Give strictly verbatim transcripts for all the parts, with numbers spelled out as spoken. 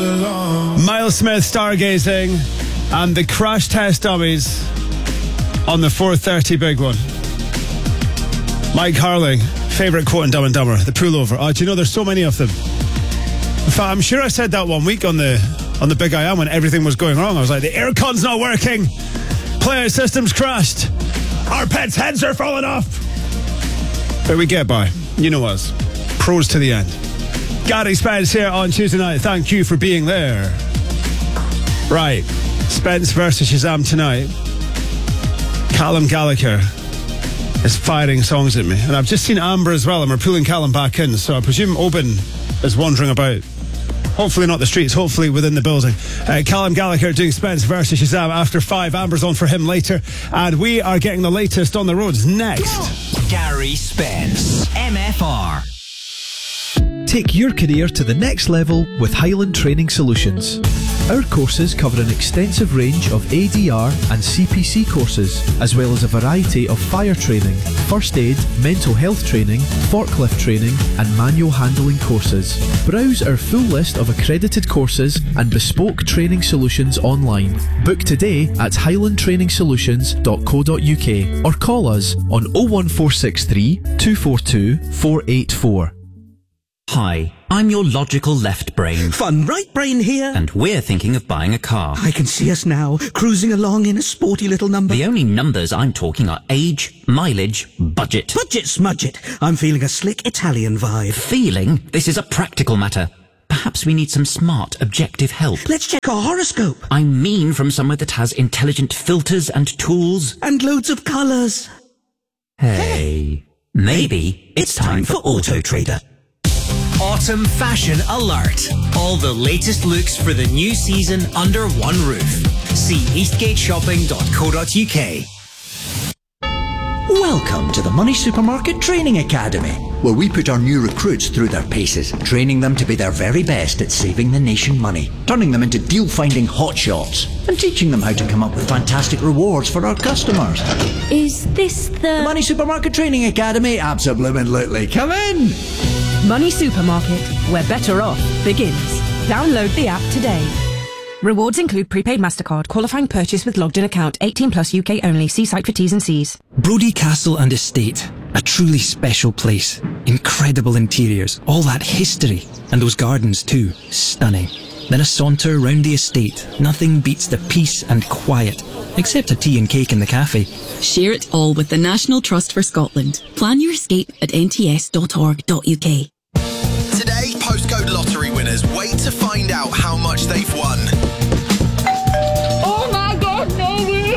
Miles Smith, Stargazing, and the crash test dummies on the four thirty big one. Mike Harling, favourite quote in Dumb and Dumber, the pullover. Oh, do you know there's so many of them? In fact, I'm sure I said that one week on the on the Big I Am when everything was going wrong. I was like, the aircon's not working, player system's crashed, our pets' heads are falling off. But we get by. You know us. Pros to the end. Gary Spence here on Tuesday night. Thank you for being there. Right. Spence versus Shazam tonight. Callum Gallagher is firing songs at me. And I've just seen Amber as well, and we're pulling Callum back in. So I presume Oban is wandering about. Hopefully not the streets, hopefully within the building. Uh, Callum Gallagher doing Spence versus Shazam after five. Amber's on for him later. And we are getting the latest on the roads next. Gary Spence, M F R. Take your career to the next level with Highland Training Solutions. Our courses cover an extensive range of A D R and C P C courses, as well as a variety of fire training, first aid, mental health training, forklift training and manual handling courses. Browse our full list of accredited courses and bespoke training solutions online. Book today at highland training solutions dot co dot uk or call us on oh one four six three, two four two, four eight four. Hi, I'm your logical left brain. Fun right brain here. And we're thinking of buying a car. I can see us now, cruising along in a sporty little number. The only numbers I'm talking are age, mileage, budget. Budget smudget. I'm feeling a slick Italian vibe. Feeling? This is a practical matter. Perhaps we need some smart, objective help. Let's check our horoscope. I mean from somewhere that has intelligent filters and tools. And loads of colours. Hey, maybe it's time for Auto Trader. Autumn fashion alert. All the latest looks for the new season under one roof. See eastgate shopping dot co dot uk. Welcome to the Money Supermarket Training Academy, where we put our new recruits through their paces, training them to be their very best at saving the nation money, turning them into deal-finding hotshots, and teaching them how to come up with fantastic rewards for our customers. Is this the... The Money Supermarket Training Academy? Absolutely. Come in! Money Supermarket, where better off begins. Download the app today. Rewards include prepaid MasterCard, qualifying purchase with logged in account, eighteen plus U K only. See site for T's and C's. Brodie Castle and Estate, a truly special place. Incredible interiors, all that history, and those gardens too, stunning. Then a saunter round the estate. Nothing beats the peace and quiet, except a tea and cake in the cafe. Share it all with the National Trust for Scotland. Plan your escape at n t s dot org dot u k. Today, postcode lottery winners wait to find out how much they've won. Oh my god, baby!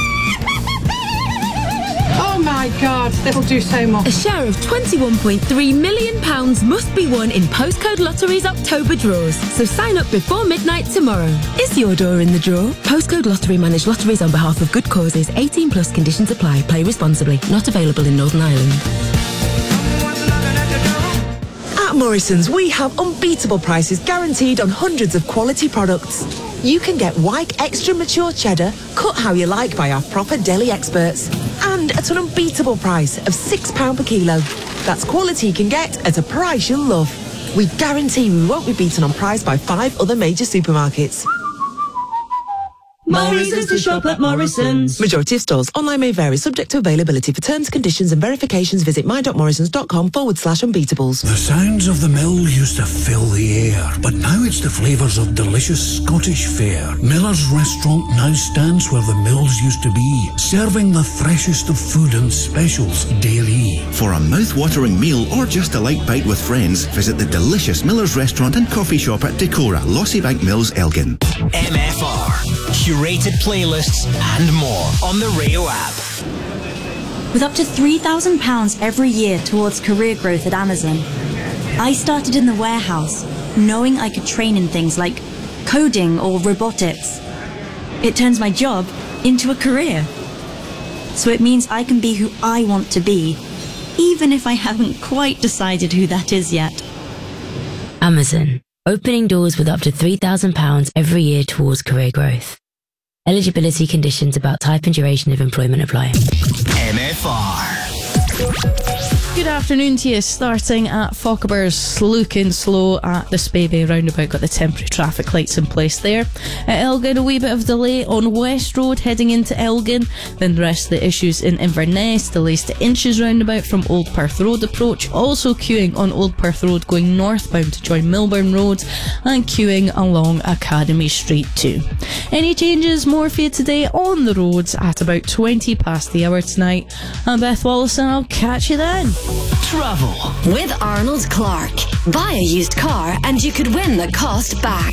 Oh my god, it'll do so much. A share of twenty-one point three million pounds must be won in Postcode Lottery's October draws. So sign up before midnight tomorrow. Is your door in the draw? Postcode Lottery manage lotteries on behalf of good causes. eighteen plus conditions apply. Play responsibly. Not available in Northern Ireland. At Morrison's, we have unbeatable prices guaranteed on hundreds of quality products. You can get Wyke Extra Mature Cheddar, cut how you like by our proper deli experts. And at an unbeatable price of six pounds per kilo. That's quality you can get at a price you'll love. We guarantee we won't be beaten on price by five other major supermarkets. Morrison's to shop at Morrison's. Majority of stores. Online may vary, subject to availability. For terms, conditions and verifications, visit my.morrisons.com forward slash unbeatables. The sounds of the mill used to fill the air, but now it's the flavours of delicious Scottish fare. Miller's Restaurant now stands where the mills used to be, serving the freshest of food and specials daily. For a mouth-watering meal or just a light bite with friends, visit the delicious Miller's Restaurant and Coffee Shop at Decorah, Lossybank Mills, Elgin. M F R. Curated playlists and more on the Rayo app. With up to three thousand pounds every year towards career growth at Amazon, I started in the warehouse, knowing I could train in things like coding or robotics. It turns my job into a career. So it means I can be who I want to be, even if I haven't quite decided who that is yet. Amazon, opening doors with up to three thousand pounds every year towards career growth. Eligibility conditions about type and duration of employment apply. M F R. Good afternoon to you. Starting at Fochabers, looking slow at the Spavey roundabout. Got the temporary traffic lights in place there. At Elgin, a wee bit of delay on West Road heading into Elgin. Then the rest of the issues in Inverness. Delays to Inches roundabout from Old Perth Road approach. Also queuing on Old Perth Road going northbound to join Milburn Road. And queuing along Academy Street too. Any changes more for you today on the roads at about twenty past the hour tonight. I'm Beth Wallace and I'll catch you then. Travel with Arnold Clark. Buy a used car and you could win the cost back.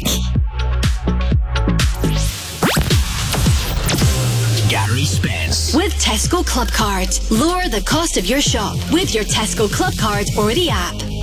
Gary Spence with Tesco Club Card. Lower the cost of your shop with your Tesco Club Card or the app.